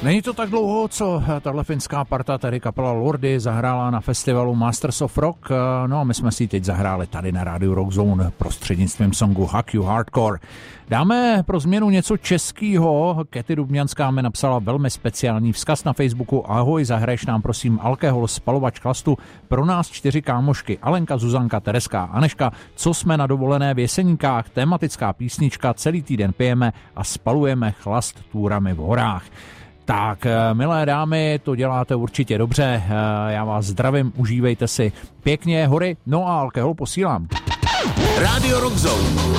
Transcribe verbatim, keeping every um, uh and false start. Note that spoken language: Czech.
Není to tak dlouho, co tahle finská parta, tedy kapela Lordi, zahrála na festivalu Masters of Rock, no a my jsme si teď zahráli tady na rádiu Rock Zone prostřednictvím songu Hack You Hardcore. Dáme pro změnu něco českýho. Kety Dubňanská mi napsala velmi speciální vzkaz na Facebooku. Ahoj, zahraješ nám prosím Alkohol, spalovač chlastu pro nás čtyři kámošky Alenka, Zuzanka, Tereska a Aneška, co jsme na dovolené v Jeseníkách, tematická písnička, celý týden pijeme a spalujeme chlast túrami v horách. Tak, milé dámy, to děláte určitě dobře, já vás zdravím, užívejte si pěkně hory, no a alkohol posílám. Radio Rock Zone.